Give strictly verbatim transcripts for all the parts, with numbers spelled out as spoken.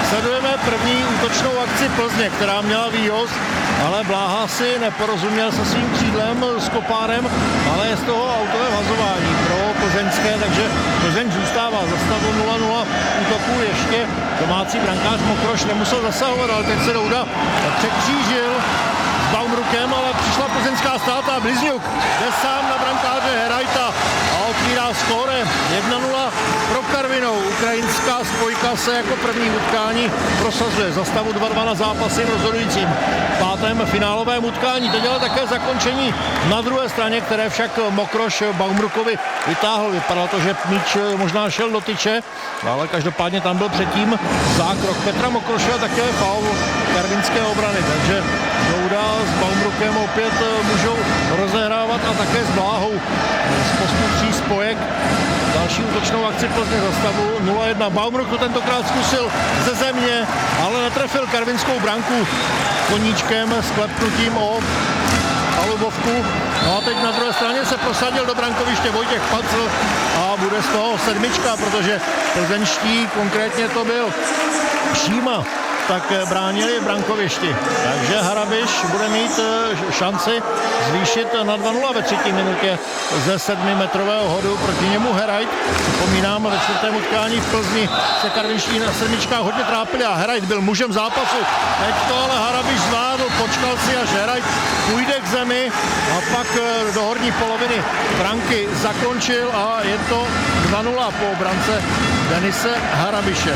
Sledujeme první útočnou akci Plzně, která měla výhoz, ale Bláha si neporozuměl se svým křídlem s Kopárem, ale je z toho autové vazování pro plzeňské, takže Plzeň zůstává za stavu nula nula. Útoku ještě domácí brankář Mokroš nemusel zasahovat, ale teď se Douda překřížil s Baumrukem, ale přišla plzeňská ztráta a Blizňuk jde sám na brankáře Herajta a otvírá skóre jedna nula pro Karvinou. Ukrajinská spojka se jako první utkání prosazuje za stavu dva dva na zápasy v rozhodujícím pátém finálovém utkání. Teď ale také zakončení na druhé straně, které však Mokroš Baumrukovi vytáhl. Vypadalo to, že míč možná šel do tyče, ale každopádně tam byl předtím zákrok Petra Mokroše a také faul karvinské obrany, takže Douda s Baumrukem opět můžou rozehrávat a také s Bláhou z postu tří spojek. Další útočnou akci Plzně za stavu nula jedna. Baumruk to tentokrát zkusil ze země, ale netrefil karvinskou branku koníčkem s klepnutím o palubovku. No a teď na druhé straně se prosadil do brankoviště Vojtěch Pacl a bude z toho sedmička, protože plzeňští, konkrétně to byl Šíma, tak bránili brankovišti. Takže Harabiš bude mít šanci zvýšit na dva nula ve třetí minutě ze sedmimetrového hodu. Proti němu Herajt. Připomínám, ve čtvrtém utkání v Plzni se karvinští na sedmičkách hodně trápili a Herajt byl mužem zápasu. Teď to ale Harabiš zvládl, počkal si, až Herajt půjde k zemi a pak do horní poloviny branky zakončil a je to dva nula po obrance Denise Harabiše.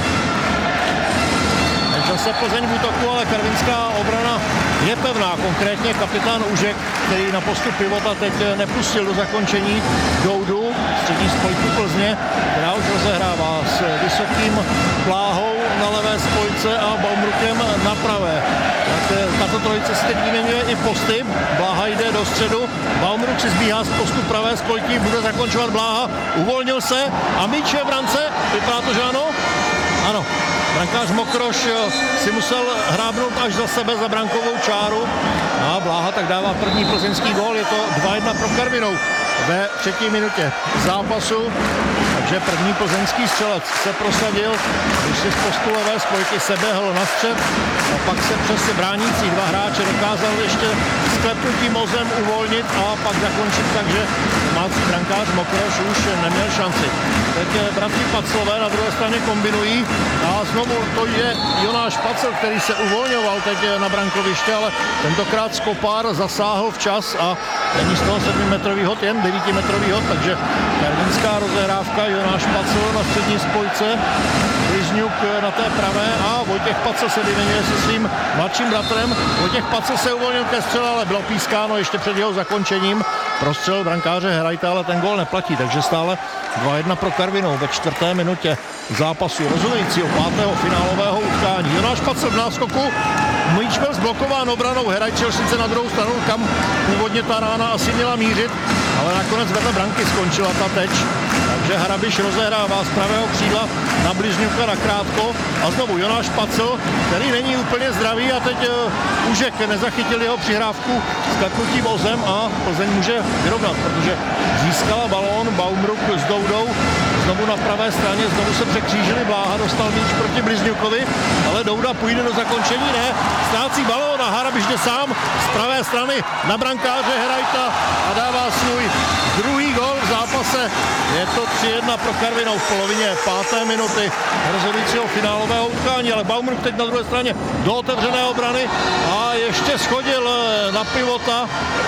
Zase Plzeň v útoku, ale karvinská obrana je pevná. Konkrétně kapitán Užek, který na postu pivota teď nepustil do zakončení Doudu, střední spojku Plzně, která už rozehrává s vysokým Bláhou na levé spojce a Baumrukem na pravé. Tak tato trojice si teď vyměňuje i posty. Bláha jde do středu, Baumruk si zbíhá z postu pravé spojky, bude zakončovat Bláha, uvolnil se a míč je v brance. Vypadá to, že ano? Ano. Brankář Mokroš si musel hrábnout až za sebe za brankovou čáru a Bláha tak dává první plzeňský gól. Je to dva jedna pro Karvinou ve třetí minutě zápasu. Takže první plzeňský střelec se prosadil, když si z postu levé spojky seběhl na střed a pak se přes bránící dva hráče dokázal ještě sklepnutím o zem uvolnit a pak zakončit, takže domácí brankář Mokroš už neměl šanci. Teď bratři Paclové na druhé straně kombinují a znovu to je Jonáš Pacl, který se uvolňoval teď na brankoviště, ale tentokrát Skopár zasáhl včas a není z toho sedmimetrový hod, jen devítimetrový hod, takže karvinská rozehrávka, Jonáš Pacl na střední spojce, Blizňuk na té pravé a Vojtěch Pacl se vyměňuje se svým mladším bratrem. Vojtěch Pacl se uvolnil ke střele, ale bylo pískáno ještě před jeho zakončením. Prostřel brankáře Herajta, ale ten gól neplatí, takže stále dva jedna pro Karvinou ve čtvrté minutě zápasu rozhodujícího pátého finálového utkání. Jonáš Pacl v náskoku, míč byl zblokován obranou, Herajt šel sice na druhou stranu, kam původně ta rána asi měla mířit, ale nakonec vedle branky skončila ta teč. Takže Harabiš rozehrává z pravého křídla na Blizňuka na krátko a znovu Jonáš Pacl, který není úplně zdravý a teď uh, Užek nezachytil jeho přihrávku s klepnutím o zem a Plzeň může vyrovnat, protože získala balón Baumruk s Doudou. Znovu na pravé straně, znovu se překřížili, Bláha dostal míč proti Blizňukovi, ale Douda půjde do zakončení, ne, ztrácí balón a Harabiš jde sám z pravé strany na brankáře Herajta a dává svůj druhý gól v zápase. Je to tři jedna pro Karvinou v polovině páté minuty rozhodujícího finálového utkání, ale Baumruk teď na druhé straně do otevřené obrany a ještě schodil na pivota.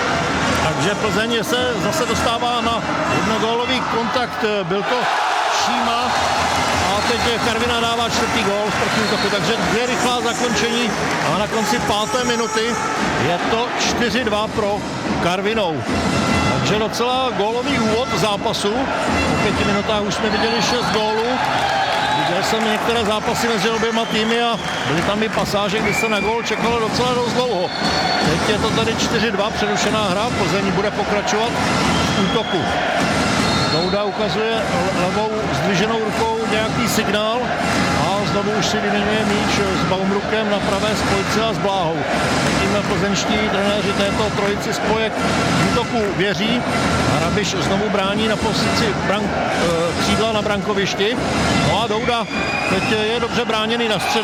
Takže Plzeň se zase dostává na jednogólový kontakt, byl to Šíma a teď Karviná dává čtvrtý gól v protiútoku, takže dvě rychlá zakončení a na konci páté minuty je to čtyři dva pro Karvinou. Takže docela gólový úvod zápasu, po pěti minutách už jsme viděli šest gólů. Viděl jsem některé zápasy mezi oběma týmy a byly tam i pasáže, kdy se na gól čekalo docela dost dlouho. Teď je to tady čtyři dva, přerušená hra, Plzeň bude pokračovat v útoku. Douda ukazuje levou zdviženou rukou nějaký signál a znovu už si vyměňuje míč s Baumrukem na pravé spojce a s Bláhou. Tím plzeňští trenéři této trojici spojek v útoku věří. Harabiš znovu brání na pozici brank, křídla na brankovišti. No a Douda teď je dobře bráněný na středu.